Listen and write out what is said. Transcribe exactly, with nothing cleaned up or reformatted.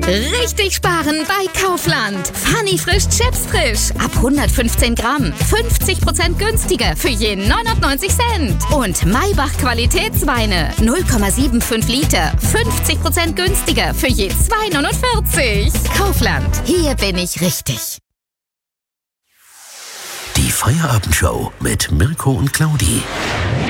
Richtig sparen bei Kaufland. Funny frisch Chips frisch. Ab hundertfünfzehn Gramm. fünfzig Prozent günstiger für je neunundneunzig Cent. Und Maybach Qualitätsweine. null Komma fünfundsiebzig Liter. fünfzig Prozent günstiger für je zwei neunundvierzig. Kaufland. Hier bin ich richtig. Die Feierabendshow mit Mirko und Claudi.